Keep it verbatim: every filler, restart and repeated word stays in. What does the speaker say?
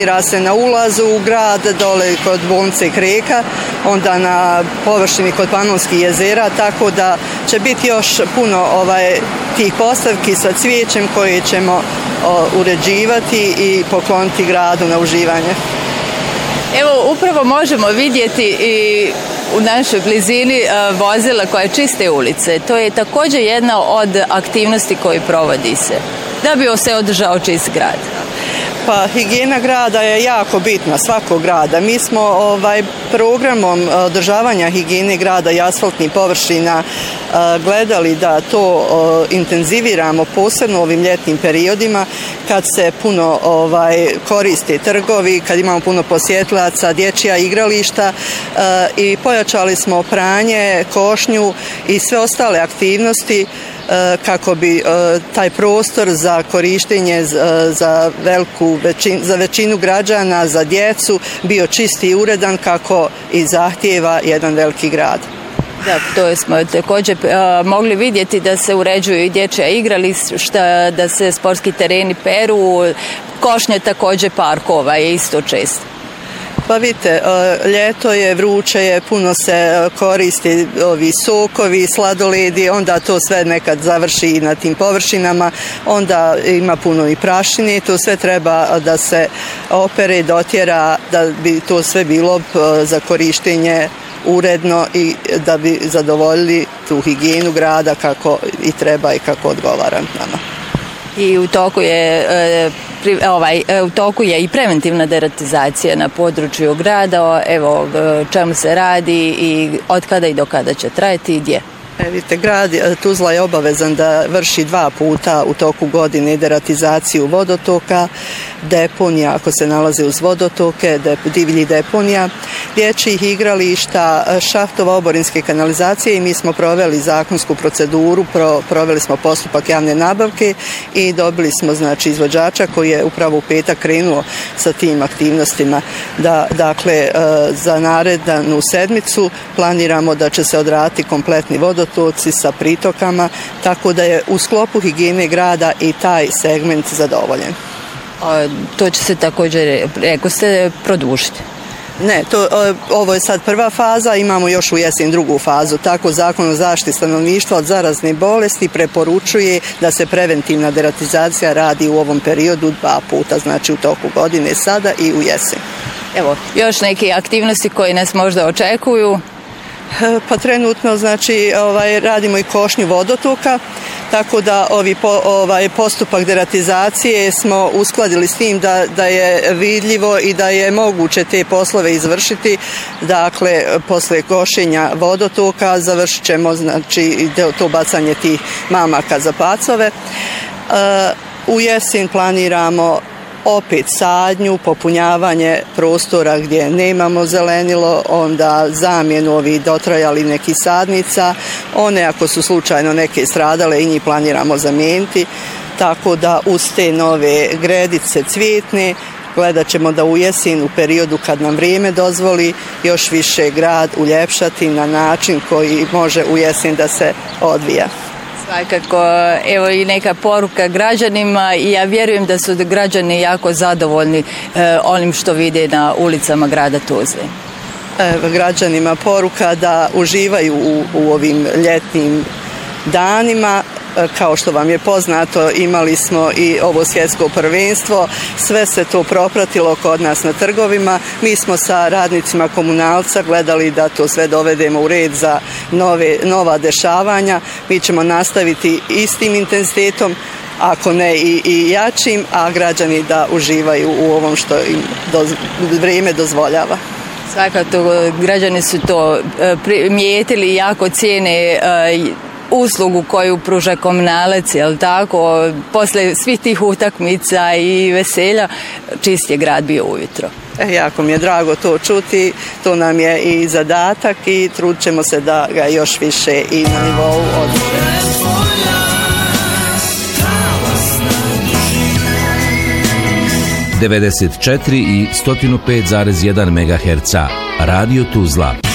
Mira se na ulazu u grad, dole kod bolnice Kreka, onda na površini kod Panonskih jezera, tako da će biti još puno ovaj, tih postavki sa cvijećem koje ćemo o, uređivati i pokloniti gradu na uživanje. Evo, upravo možemo vidjeti i u našoj blizini vozila koja čiste ulice. To je također jedna od aktivnosti koje provodi se, da bi se održao čist grad. Pa higijena grada je jako bitna, svakog grada. Mi smo ovaj, programom održavanja higijene grada i asfaltnih površina gledali da to intenziviramo posebno u ovim ljetnim periodima kad se puno ovaj, koriste trgovi, kad imamo puno posjetlaca, dječja igrališta i pojačali smo pranje, košnju i sve ostale aktivnosti kako bi taj prostor za korištenje za veliku većinu, za većinu građana, za djecu bio čist i uredan kako i zahtijeva jedan veliki grad. Da, to smo također uh, mogli vidjeti da se uređuju i dječja igrališta, da se sportski tereni peru, košnje također parkova je isto često. Pa vidite, ljeto je, vruće je, puno se koristi ovi sokovi, sladoledi, onda to sve nekad završi na tim površinama, onda ima puno i prašine, to sve treba da se opere, dotjera, da bi to sve bilo za korištenje uredno i da bi zadovoljili tu higijenu grada kako i treba i kako odgovara nama. I u toku je ovaj u toku je i preventivna deratizacija na području grada. Evo čemu se radi i od kada i do kada će trajati i gdje? E, vidite, grad Tuzla je obavezan da vrši dva puta u toku godine deratizaciju vodotoka, deponija ako se nalaze uz vodotoke, dep, divlji deponija, dječjih igrališta, šahtova oborinske kanalizacije i mi smo proveli zakonsku proceduru, pro, proveli smo postupak javne nabavke i dobili smo znači izvođača koji je upravo u petak krenuo sa tim aktivnostima. Da, dakle, za narednu sedmicu planiramo da će se odraditi kompletni vodotok toci sa pritokama, tako da je u sklopu higijene grada i taj segment zadovoljen. A, to će se također, rekao ste, produžiti? Ne, to, ovo je sad prva faza, imamo još u jesen drugu fazu. Tako Zakon o zaštiti stanovništva od zarazne bolesti preporučuje da se preventivna deratizacija radi u ovom periodu dva puta, znači u toku godine sada i u jesen. Evo, još neke aktivnosti koje nas možda očekuju? Pa trenutno znači ovaj radimo i košnju vodotoka, tako da ovi po, ovaj postupak deratizacije smo uskladili s tim da da je vidljivo i da je moguće te poslove izvršiti. Dakle, posle košenja vodotoka završit ćemo znači to bacanje tih mamaka za pacove. U jesen planiramo opet sadnju, popunjavanje prostora gdje nemamo zelenilo, onda zamjenu ovih dotrajali nekih sadnica, one ako su slučajno neke stradale i njih planiramo zamijeniti, tako da uz te nove gredice cvjetne gledat ćemo da u jesen u periodu kad nam vrijeme dozvoli još više grad uljepšati na način koji može u jesen da se odvija. Svakako, evo i neka poruka građanima i ja vjerujem da su građani jako zadovoljni e, onim što vide na ulicama grada Tuzle. Evo, građanima poruka da uživaju u, u ovim ljetnim danima. Kao što vam je poznato, imali smo i ovo svjetsko prvenstvo, sve se to propratilo kod nas na trgovima. Mi smo sa radnicima komunalca gledali da to sve dovedemo u red za nove, nova dešavanja. Mi ćemo nastaviti istim intenzitetom, ako ne i, i jačim, a građani da uživaju u ovom što im doz, vrijeme dozvoljava. Svakako, građani su to primijetili i jako cijene uslugu koju pruža komunalac, jel tako? Posle svih tih utakmica i veselja, čist je grad bio ujutro. E, jako mi je drago to čuti, to nam je i zadatak i trudit ćemo se da ga još više i na nivou održimo. devedeset četiri i sto pet zarez jedan megaherca Radio Tuzla.